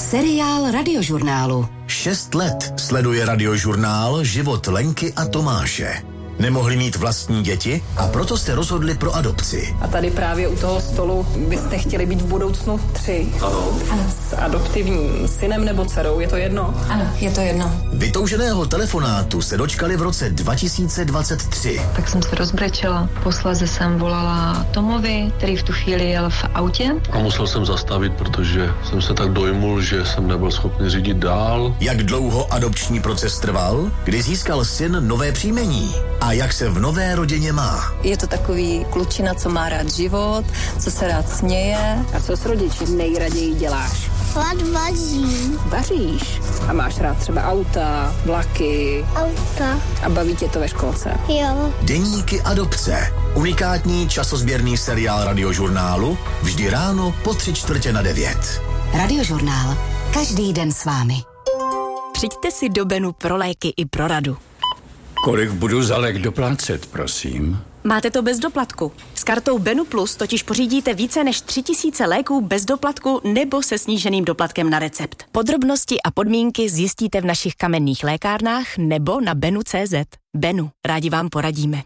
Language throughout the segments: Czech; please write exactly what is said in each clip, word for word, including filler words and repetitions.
Seriál Radiožurnálu. Šest let sleduje Radiožurnál život Lenky a Tomáše. Nemohli mít vlastní děti a proto jste rozhodli pro adopci. A tady právě u toho stolu byste chtěli být v budoucnu tři. Ano. Ano. S adoptivním synem nebo dcerou, je to jedno? Ano, je to jedno. Vytouženého telefonátu se dočkali v roce dva tisíce dvacet tři. Tak jsem se rozbrečela. Posléze jsem volala Tomovi, který v tu chvíli jel v autě. A musel jsem zastavit, protože jsem se tak dojmul, že jsem nebyl schopný řídit dál. Jak dlouho adopční proces trval? Kdy získal syn nové příjmení? A jak se v nové rodině má? Je to takový klučina, co má rád život, co se rád směje. A co s rodiči nejraději děláš? Rád vařím. Vaříš? A máš rád třeba auta, vlaky? Auta. A baví tě to ve školce? Jo. Deníky adopce. Unikátní časozběrný seriál Radiožurnálu. Vždy ráno po tři čtvrtě na devět. Radiožurnál. Každý den s vámi. Přijďte si do Benu pro léky i pro radu. Kolik budu za lék doplácet, prosím? Máte to bez doplatku. S kartou Benu Plus totiž pořídíte více než tři tisíce léků bez doplatku nebo se sníženým doplatkem na recept. Podrobnosti a podmínky zjistíte v našich kamenných lékárnách nebo na benu tečka cé zet. Benu, rádi vám poradíme.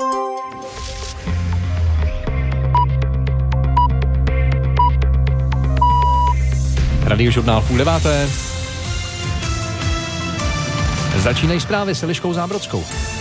Radiožurnál půl deváté. Začínají zprávy s Eliškou Zábrodskou.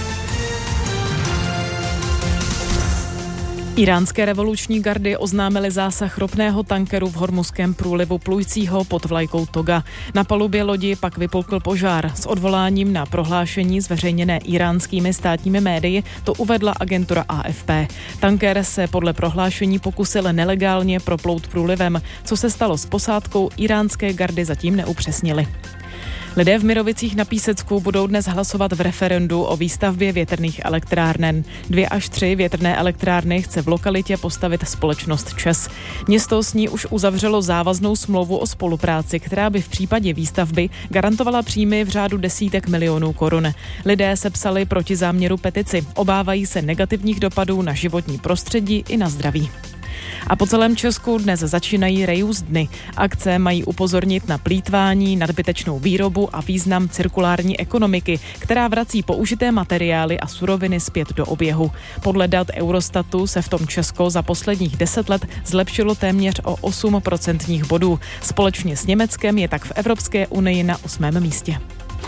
Iránské revoluční gardy oznámily zásah ropného tankeru v Hormuzském průlivu plujícího pod vlajkou Toga. Na palubě lodi pak vypukl požár. S odvoláním na prohlášení zveřejněné iránskými státními médii to uvedla agentura á ef pé. Tanker se podle prohlášení pokusil nelegálně proplout průlivem. Co se stalo s posádkou, iránské gardy zatím neupřesnili. Lidé v Mirovicích na Písecku budou dnes hlasovat v referendu o výstavbě větrných elektráren. Dvě až tři větrné elektrárny chce v lokalitě postavit společnost ČEZ. Město s ní už uzavřelo závaznou smlouvu o spolupráci, která by v případě výstavby garantovala příjmy v řádu desítek milionů korun. Lidé sepsali proti záměru petici. Obávají se negativních dopadů na životní prostředí i na zdraví. A po celém Česku dnes začínají reuse dny. Akce mají upozornit na plýtvání, nadbytečnou výrobu a význam cirkulární ekonomiky, která vrací použité materiály a suroviny zpět do oběhu. Podle dat Eurostatu se v tom Česko za posledních deset let zlepšilo téměř o osm procentních bodů. Společně s Německem je tak v Evropské unii na osmém místě.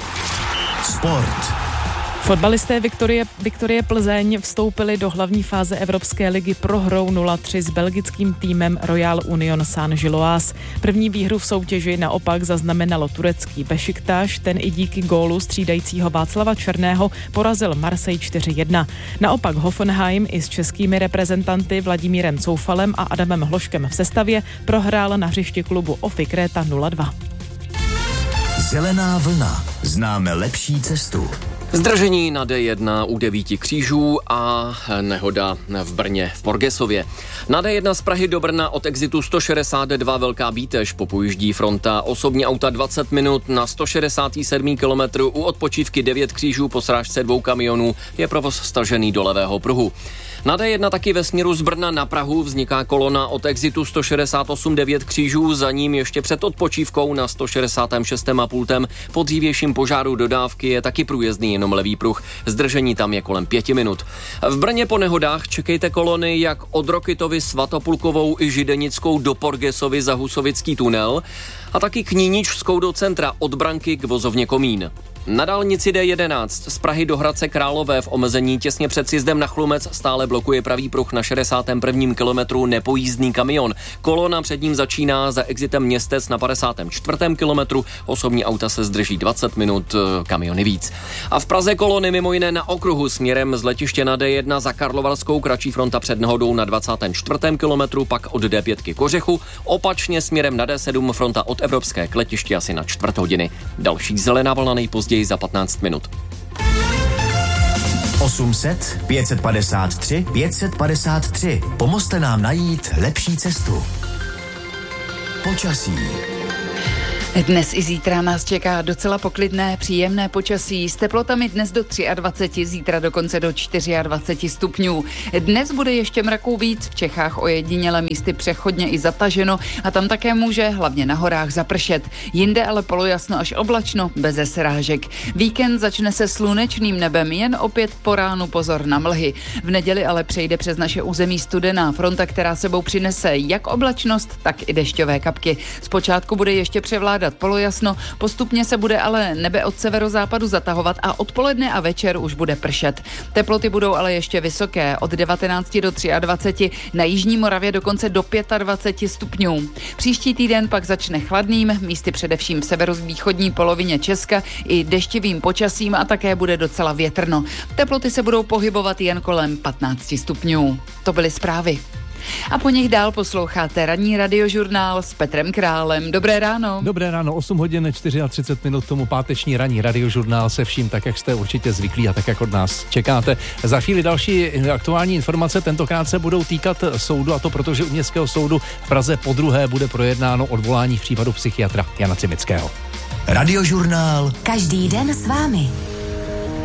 Sport. Fotbalisté Viktorie, Viktorie Plzeň vstoupili do hlavní fáze Evropské ligy prohrou nula tři s belgickým týmem Royal Union Saint-Gilloise. První výhru v soutěži naopak zaznamenalo turecký Bešiktaš, ten i díky gólu střídajícího Václava Černého porazil Marseille čtyři jedna. Naopak Hoffenheim i s českými reprezentanty Vladimírem Coufalem a Adamem Hloškem v sestavě prohrál na hřišti klubu Ofy Kréta nula dva. Zelená vlna. Známe lepší cestu. Zdržení na dé jedna u devíti křížů a nehoda v Brně v Porgesově. Na dé jedna z Prahy do Brna od exitu sto šedesát dva Velká Bítež popojíždí fronta osobní auta dvacet minut na sto šedesát sedm kilometrů. U odpočívky devět křížů po srážce dvou kamionů je provoz stažený do levého pruhu. Na dé jedna taky ve směru z Brna na Prahu vzniká kolona od exitu sto šedesát osm devět křížů, za ním ještě před odpočívkou na sto šedesát šest a pultem po dřívějším požáru dodávky je taky průjezdný jenom levý pruh. Zdržení tam je kolem pěti minut. V Brně po nehodách čekejte kolony jak od Rokytovy Svatopulkovou i Židenickou do Porgesovy za Husovický tunel a taky Kníničskou do centra od Branky k vozovně Komín. Na dálnici dé jedenáct z Prahy do Hradce Králové v omezení těsně před sjezdem na Chlumec stále blokuje pravý pruh na šedesátém prvním kilometru nepojízdný kamion. Kolona před ním začíná za exitem Městec na padesátém čtvrtém kilometru. Osobní auta se zdrží dvacet minut, kamiony víc. A v Praze kolony mimo jiné na okruhu směrem z letiště na dé jedna za Karlovarskou kratší fronta před nehodou na dvacátém čtvrtém kilometru, pak od dé pět Kořechu. Opačně směrem na dé sedm fronta od Evropské k letišti asi na čtvrt hodiny. Další zelená vlna nejpozději za patnáct minut. osm set, pět set padesát tři, pět set padesát tři. Pomozte nám najít lepší cestu. Počasí. Dnes i zítra nás čeká docela poklidné, příjemné počasí s teplotami dnes do dvacet tři, zítra dokonce do dvacet čtyři stupňů. Dnes bude ještě mraků víc, v Čechách ojediněle místy přechodně i zataženo a tam také může hlavně na horách zapršet. Jinde ale polojasno až oblačno, beze srážek. Víkend začne se slunečným nebem, jen opět po ránu pozor na mlhy. V neděli ale přejde přes naše území studená fronta, která sebou přinese jak oblačnost, tak i dešťové kapky. Zpočátku bude ještě převládat polojasno, postupně se bude ale nebe od severozápadu zatahovat a odpoledne a večer už bude pršet. Teploty budou ale ještě vysoké, od devatenáct do dvacet tři, na jižní Moravě dokonce do dvacet pět stupňů. Příští týden pak začne chladným, místy především v severovýchodní polovině Česka i deštivým počasím a také bude docela větrno. Teploty se budou pohybovat jen kolem patnáct stupňů. To byly zprávy. A po nich dál posloucháte ranní radiožurnál s Petrem Králem. Dobré ráno. Dobré ráno, osm hodin třicet čtyři minut tomu páteční ranní radiožurnál se vším, tak jak jste určitě zvyklí a tak jak od nás čekáte. Za chvíli další aktuální informace, tentokrát se budou týkat soudu, a to protože u Městského soudu v Praze podruhé bude projednáno odvolání v případu psychiatra Jana Cimického. Radiožurnál. Každý den s vámi.